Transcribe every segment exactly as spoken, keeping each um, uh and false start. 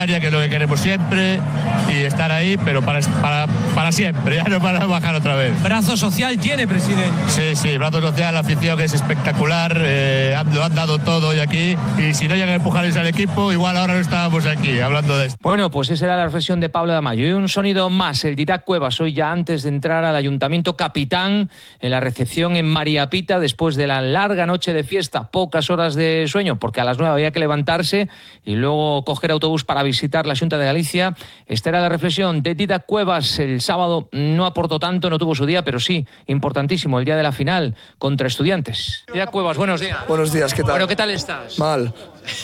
que es lo que queremos siempre, y estar ahí, pero para, para, para siempre, ya no para bajar otra vez. Brazo social tiene, presidente. Sí, sí, brazo social, la afición que es espectacular, eh, lo han dado todo hoy aquí, y si no llegan a empujarles al equipo, igual ahora no estábamos aquí hablando de esto. Bueno, pues esa era la reflexión de Pablo de Amayo. Y un sonido más, el Didac Cuevas, hoy ya antes de entrar al Ayuntamiento capitán, en la recepción en María Pita, después de la larga noche de fiesta, pocas horas de sueño, porque a las nueve había que levantarse y luego coger autobús para visitar la Xunta de Galicia. Esta era la reflexión de Didac Cuevas. El sábado no aportó tanto, no tuvo su día, pero sí, importantísimo, el día de la final contra Estudiantes. Didac Cuevas, buenos días. Buenos días, ¿qué tal? Bueno, ¿qué tal estás? Mal.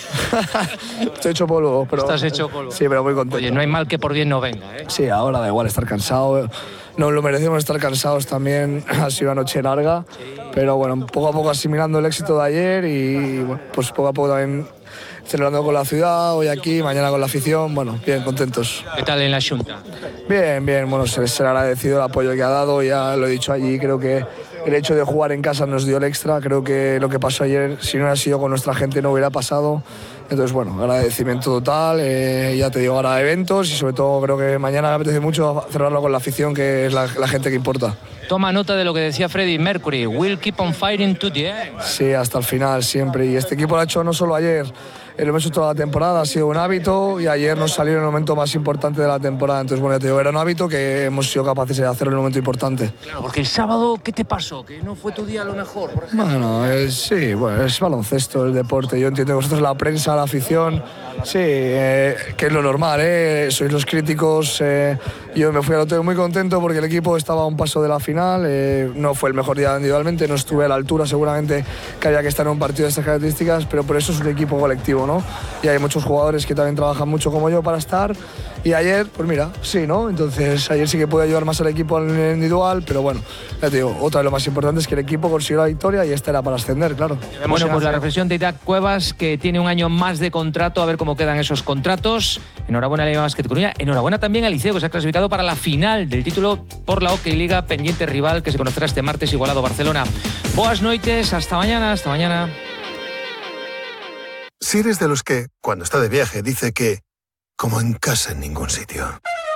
Estoy hecho polvo, pero... Estás hecho polvo. Sí, pero muy contento. Oye, no hay mal que por bien no venga, ¿eh? Sí, ahora da igual estar cansado. No, lo merecemos estar cansados también. Ha sido una noche larga, sí. Pero bueno, poco a poco asimilando el éxito de ayer y bueno, pues poco a poco también celebrando con la ciudad, hoy aquí, mañana con la afición, bueno, bien, contentos. ¿Qué tal en la Xunta? Bien, bien, bueno, se les ha agradecido el apoyo que ha dado, ya lo he dicho allí, creo que el hecho de jugar en casa nos dio el extra, creo que lo que pasó ayer, si no hubiera sido con nuestra gente, no hubiera pasado. Entonces, bueno, agradecimiento total, eh, ya te digo, ahora eventos y sobre todo creo que mañana me apetece mucho celebrarlo con la afición, que es la, la gente que importa. Toma nota de lo que decía Freddie Mercury, we'll keep on fighting to the end. Sí, hasta el final, siempre. Y este equipo lo ha hecho no solo ayer, lo hemos hecho toda la temporada, ha sido un hábito y ayer nos salió en el momento más importante de la temporada. Entonces, bueno, ya te digo, era un hábito que hemos sido capaces de hacerlo en el momento importante. Claro, porque el sábado, ¿qué te pasó? ¿Que no fue tu día lo mejor, por ejemplo? Bueno, es, sí, bueno, es baloncesto, el deporte. Yo entiendo que vosotros, la prensa, la afición, sí, eh, que es lo normal, ¿eh? Sois los críticos. Eh, yo me fui al hotel muy contento porque el equipo estaba a un paso de la final. Eh, no fue el mejor día individualmente, no estuve a la altura seguramente que había que estar en un partido de estas características, pero por eso es un equipo colectivo, ¿no? Y hay muchos jugadores que también trabajan mucho como yo para estar. Y ayer, pues mira, sí, ¿no? Entonces ayer sí que pude ayudar más al equipo en el individual, pero bueno, ya te digo, otra de lo más importante es que el equipo consiguió la victoria y esta era para ascender, claro. Bueno, pues la reflexión de Didac Cuevas, que tiene un año más de contrato, a ver cómo quedan esos contratos. Enhorabuena a Liga Basket Coruña, enhorabuena también al Liceo, que se ha clasificado para la final del título por la Hockey Liga, pendiente rival que se conocerá este martes, Igualado Barcelona. Boas noites, hasta mañana, hasta mañana. Si eres de los que, cuando está de viaje, dice que como en casa en ningún sitio.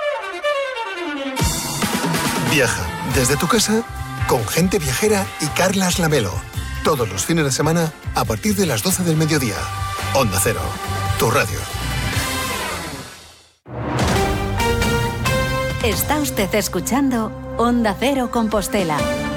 Viaja desde tu casa con Gente Viajera y Carlas Lamelo. Todos los fines de semana a partir de las doce del mediodía. Onda Cero, tu radio. Está usted escuchando Onda Cero Compostela.